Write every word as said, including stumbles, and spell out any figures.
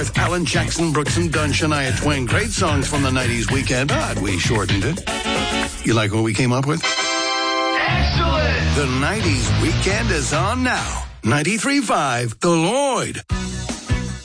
With Alan Jackson, Brooks and Dunn, Shania Twain. Great songs from the nineties weekend, but we shortened it. You like what we came up with? Excellent! The nineties weekend is on now. ninety-three point five, The Lloyd.